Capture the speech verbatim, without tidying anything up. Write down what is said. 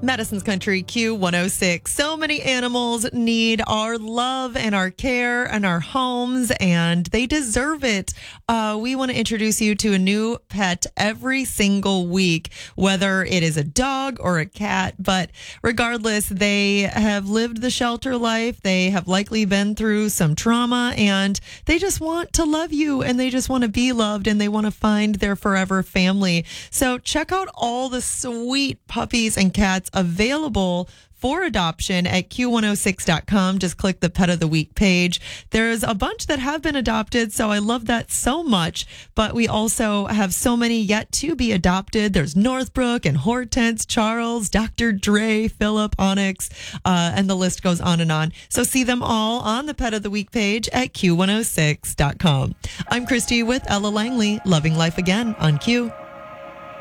Madison's Country Q one oh six. So many animals need our love and our care and our homes, and they deserve it. Uh, we want to introduce you to a new pet every single week, whether it is a dog or a cat. But regardless, they have lived the shelter life. They have likely been through some trauma, and they just want to love you, and they just want to be loved, and they want to find their forever family. So check out all the sweet puppies and cats available for adoption at Q one oh six dot com. Just click the Pet of the Week page. There's a bunch that have been adopted, so I love that so much. But we also have so many yet to be adopted. There's Northbrook and Hortense, Charles, Doctor Dre, Philip, Onyx, uh, and the list goes on and on. So see them all on the Pet of the Week page at Q one oh six dot com. I'm Christy with Ella Langley, loving life again on Q.